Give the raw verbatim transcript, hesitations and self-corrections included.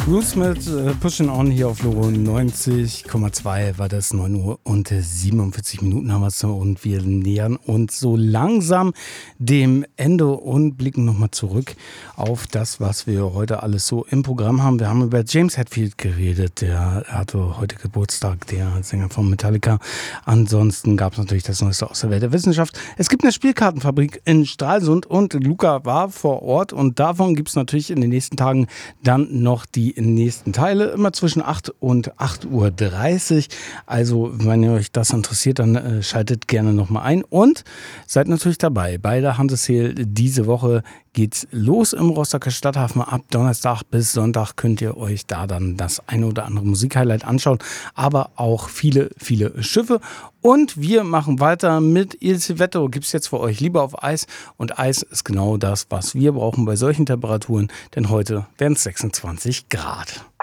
Bruce mit äh, Pushing On hier auf Loro neunzig Komma zwei war das, neun Uhr und siebenundvierzig Minuten haben wir es und wir nähern uns so langsam dem Ende und blicken nochmal zurück auf das, was wir heute alles so im Programm haben. Wir haben über James Hetfield geredet, der hatte heute Geburtstag, der Sänger von Metallica. Ansonsten gab es natürlich das Neueste aus der Welt der Wissenschaft. Es gibt eine Spielkartenfabrik in Stralsund und Luca war vor Ort und davon gibt es natürlich in den nächsten Tagen dann noch die nächsten Teile, immer zwischen acht und acht Uhr dreißig. Also, wenn ihr euch das interessiert, dann äh, schaltet gerne nochmal ein und seid natürlich dabei. Bei der Hunter Sale diese Woche geht's los im Rostocker Stadthafen. Ab Donnerstag bis Sonntag könnt ihr euch da dann das eine oder andere Musikhighlight anschauen, aber auch viele, viele Schiffe. Und wir machen weiter mit Il Civetto. Gibt es jetzt für euch lieber auf Eis. Und Eis ist genau das, was wir brauchen bei solchen Temperaturen, denn heute werden es sechsundzwanzig Grad.